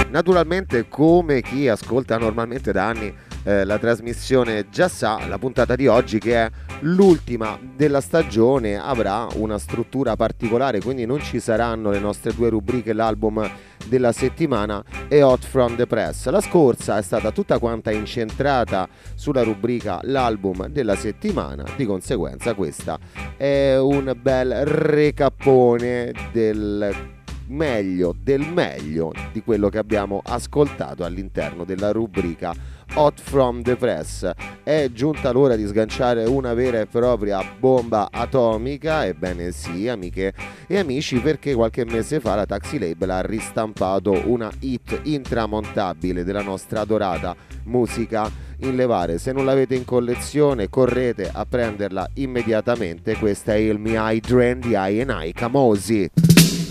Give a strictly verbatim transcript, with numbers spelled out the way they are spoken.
Naturalmente, come chi ascolta normalmente da anni eh, la trasmissione già sa, la puntata di oggi, che è l'ultima della stagione, avrà una struttura particolare, quindi non ci saranno le nostre due rubriche, l'album della settimana e Hot from the Press. La scorsa è stata tutta quanta incentrata sulla rubrica l'album della settimana, di conseguenza questa è un bel recappone del meglio del meglio di quello che abbiamo ascoltato all'interno della rubrica Hot from the Press. È giunta l'ora di sganciare una vera e propria bomba atomica, ebbene sì, amiche e amici, perché qualche mese fa la Taxi Label ha ristampato una hit intramontabile della nostra adorata musica in levare. Se non l'avete in collezione, correte a prenderla immediatamente. Questa è il Mi Hydrant di I and I Kamosi.